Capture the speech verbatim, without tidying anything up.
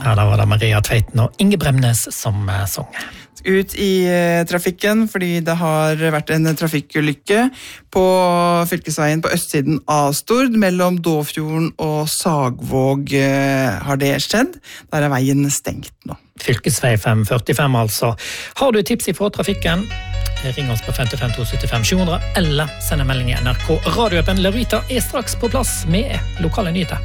Ja, da var det Maria Tveiten og Inge Bremnes som sang. Ut i trafikken, fordi det har vært en trafikkulykke på fylkesveien på østsiden av Stord, mellom Dåfjorden og Sagvåg har det skjedd. Der er veien stengt nå. Fylkesvei fem førtifem altså. Har du tips ifra trafikken? Ring oss på fem fem to syv fem sju hundre, eller send en melding i N R K radioappen. Larita er straks på plass med lokale nyheter.